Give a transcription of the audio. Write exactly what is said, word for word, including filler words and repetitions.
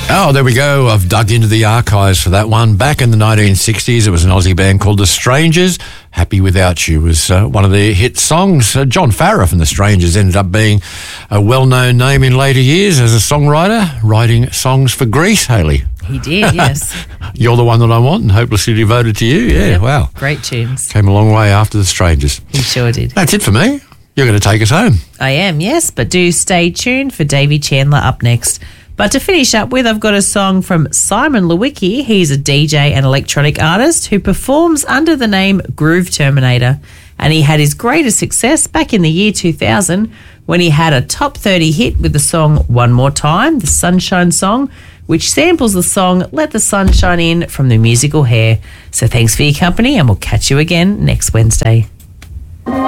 Oh, there we go. I've dug into the archives for that one. Back in the nineteen sixties, it was an Aussie band called The Strangers. Happy Without You was uh, one of their hit songs. Uh, John Farrar from The Strangers ended up being a well-known name in later years as a songwriter, writing songs for Grease, Hayley. He did, yes. You're the One That I Want and Hopelessly Devoted to You. Yeah, Yep. wow. Great tunes. Came a long way after The Strangers. He sure did. That's it for me. You're going to take us home. I am, yes, but do stay tuned for Davey Chandler up next. But to finish up with, I've got a song from Simon Lewicki. He's a D J and electronic artist who performs under the name Groove Terminator. And he had his greatest success back in the year two thousand when he had a top thirty hit with the song One More Time, the Sunshine song, which samples the song Let the Sun Shine In from the musical Hair. So thanks for your company and we'll catch you again next Wednesday.